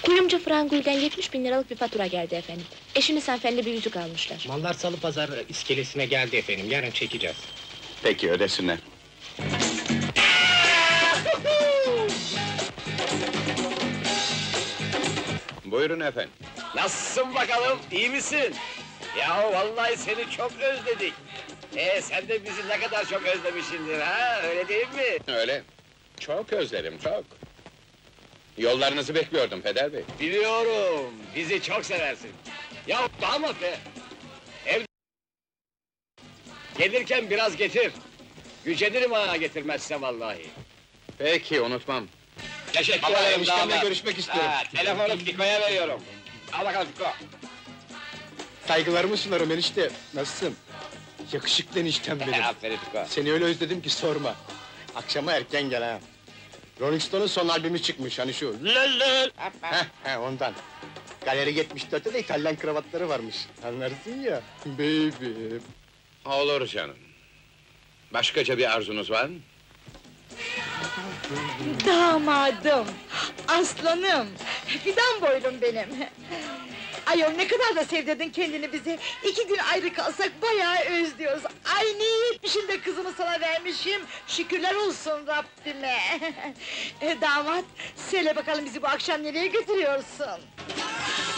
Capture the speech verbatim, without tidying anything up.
Kuyumcu Frangul'den yetmiş bin liralık bir fatura geldi efendim. Eşiniz hanımefendi bir yüzük almışlar. Mallar Salı Pazar iskelesine geldi efendim, yarın çekeceğiz. Peki, ödesinler. Buyurun efendim. Nasılsın bakalım, iyi misin? Ya vallahi seni çok özledik. Ee, sen de bizi ne kadar çok özlemişsindir ha, öyle değil mi? Öyle. Çok özledim, çok. Yollarınızı bekliyordum Peder Bey. Biliyorum, bizi çok seversin. Ya damat be! Ev... Gelirken biraz getir. Gücenirim ha getirmezse vallahi. Peki, unutmam. Teşekkür Ama ederim eniştemle damat. görüşmek istiyorum. Ha, telefonu Fiko'ya veriyorum. Al bakalım Fiko. Saygılarımı sunarım enişte. Nasılsın? Yakışıklı eniştem benim. Aferin Fiko. Seni öyle özledim ki sorma. Akşama erken gel ha. Rolling Stone'un son albümü çıkmış hani şu. Lelel. Heh, heh, ondan. Galeri yetmiş dörtte de İtalyan kravatları varmış. Anlarsın ya. Baby. Olur canım. Başkaca bir arzunuz var mı? Damadım, aslanım, fidan boylum benim. Ayol ne kadar da sevdirdin kendini bize. İki gün ayrı kalsak bayağı özlüyoruz. Ay ne iyi etmişim de kızımı sana vermişim. Şükürler olsun Rabbime. E, damat, söyle bakalım bizi bu akşam nereye götürüyorsun?